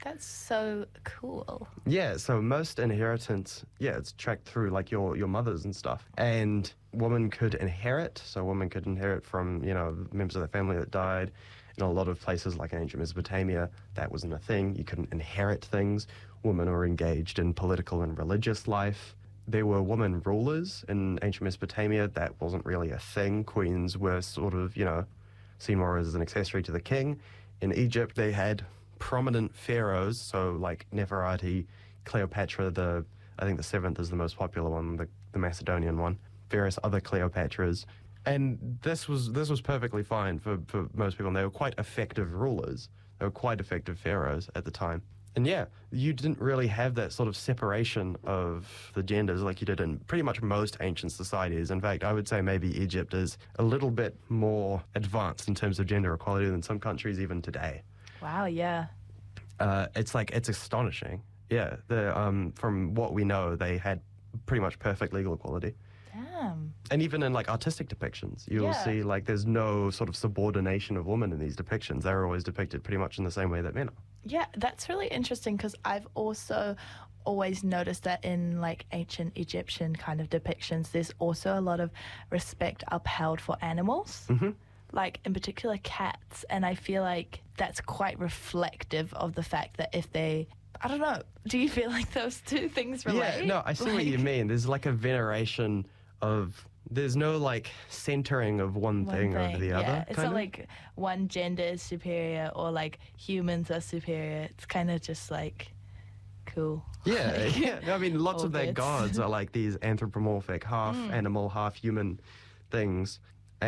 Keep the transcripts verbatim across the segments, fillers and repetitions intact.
That's so cool. Yeah, so most inheritance, yeah, it's tracked through like your, your mothers and stuff. And women could inherit, so women could inherit from, you know, members of their family that died. In a lot of places like in ancient Mesopotamia, that wasn't a thing. You couldn't inherit things. Women were engaged in political and religious life. There were women rulers in ancient Mesopotamia. That wasn't really a thing. Queens were sort of, you know, seen more as an accessory to the king. In Egypt, they had prominent pharaohs, so like Nefertiti, Cleopatra, the I think the seventh is the most popular one, the, the Macedonian one, various other Cleopatras. And this was this was perfectly fine for, for most people, and they were quite effective rulers. They were quite effective pharaohs at the time. And yeah, you didn't really have that sort of separation of the genders like you did in pretty much most ancient societies. In fact, I would say maybe Egypt is a little bit more advanced in terms of gender equality than some countries even today. Wow, yeah. Uh, it's like, it's astonishing. Yeah, the, um, from what we know, they had pretty much perfect legal equality. Damn. And even in like artistic depictions, you'll Yeah. see like there's no sort of subordination of women in these depictions. They're always depicted pretty much in the same way that men are. Yeah, that's really interesting because I've also always noticed that in like ancient Egyptian kind of depictions, there's also a lot of respect upheld for animals. Mm-hmm. Like in particular cats, and I feel like that's quite reflective of the fact that if they, I don't know, do you feel like those two things relate? Yeah, no, I see what you Like- mean. There's like a veneration of, there's no like centering of one, One thing, over the yeah. other. It's kind not of. like one gender is superior or like humans are superior. It's kind of just like cool. Yeah, Like, yeah. No, I mean, lots all of their bits. gods are like these anthropomorphic, half Mm. animal, half human things.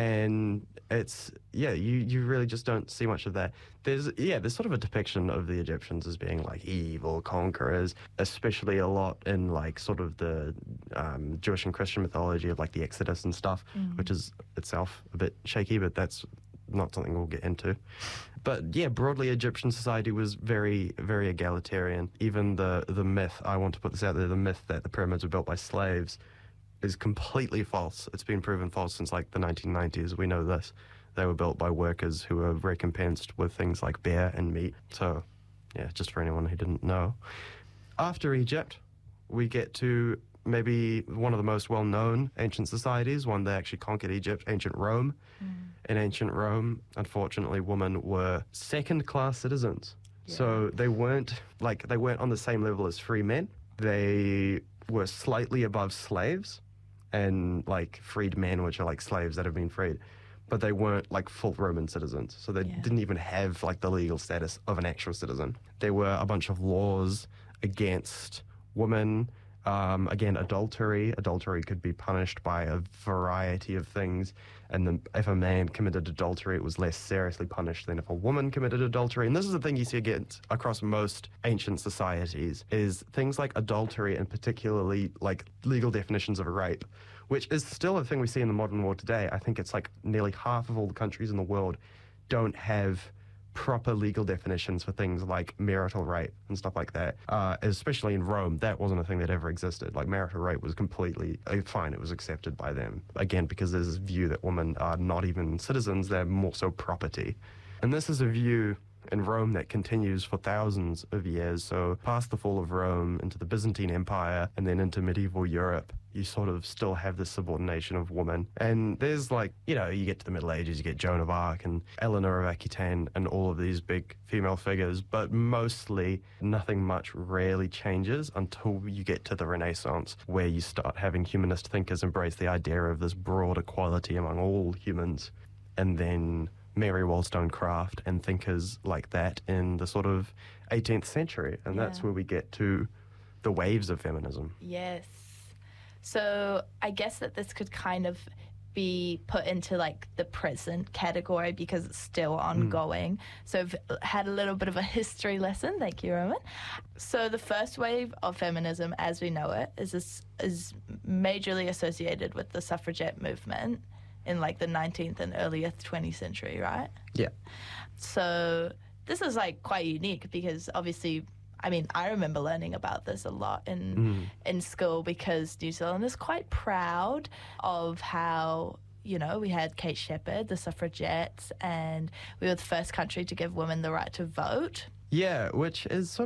And it's, yeah, you, you really just don't see much of that. There's, yeah, there's sort of a depiction of the Egyptians as being like evil conquerors, especially a lot in like sort of the um, Jewish and Christian mythology of like the Exodus and stuff, Mm. which is itself a bit shaky, but that's not something we'll get into. But yeah, broadly Egyptian society was very, very egalitarian. Even the, the myth, I want to put this out there, the myth that the pyramids were built by slaves is completely false. It's been proven false since like the nineteen nineties. We know this. They were built by workers who were recompensed with things like bear and meat. So yeah, just for anyone who didn't know. After Egypt, we get to maybe one of the most well-known ancient societies, one that actually conquered Egypt, ancient Rome. Mm. In ancient Rome, unfortunately, women were second-class citizens. So they weren't like they weren't on the same level as free men. They were slightly above slaves and like freed men, which are like slaves that have been freed, but they weren't like full Roman citizens. So they Yeah. didn't even have like the legal status of an actual citizen. There were a bunch of laws against women. Um, again, adultery. Adultery could be punished by a variety of things. And then if a man committed adultery, it was less seriously punished than if a woman committed adultery. And this is the thing you see get across most ancient societies, is things like adultery and particularly like legal definitions of rape, which is still a thing we see in the modern world today. I think it's like nearly half of all the countries in the world don't have proper legal definitions for things like marital rape and stuff like that. Uh, especially in Rome, that wasn't a thing that ever existed. Like marital rape was completely uh, fine. It was accepted by them. Again, because there's this view that women are not even citizens, they're more so property. And this is a view in Rome that continues for thousands of years. So past the fall of Rome into the Byzantine Empire and then into medieval Europe, you sort of still have this subordination of women. And there's like, you know, you get to the Middle Ages, you get Joan of Arc and Eleanor of Aquitaine and all of these big female figures, but mostly nothing much really changes until you get to the Renaissance, where you start having humanist thinkers embrace the idea of this broad equality among all humans. And then Mary Wollstonecraft and thinkers like that in the sort of eighteenth century. And that's Yeah. where we get to the waves of feminism. Yes. So I guess that this could kind of be put into like the present category because it's still ongoing. So I've had a little bit of a history lesson. Thank you, Roman. So the first wave of feminism as we know it is this, is majorly associated with the suffragette movement in like the nineteenth and earlier twentieth century, right? Yeah. So this is like quite unique because obviously, I mean, I remember learning about this a lot in Mm. in school because New Zealand is quite proud of how, you know, we had Kate Shepherd, the suffragettes, and we were the first country to give women the right to vote. Yeah, which is sort